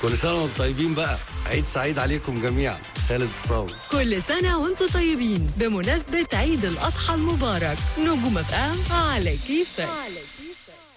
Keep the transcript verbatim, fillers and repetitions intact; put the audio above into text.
كل سنة وانتم طيبين بقى، عيد سعيد عليكم جميعا. خالد الصاوي. كل سنة وانتم طيبين بمناسبة عيد الأضحى المبارك. نجوم اف ام على كيفك.